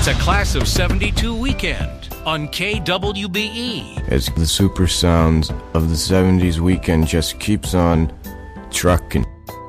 It's a Class of 72 weekend on KWBE. As the super sounds of the 70s weekend just keeps on trucking.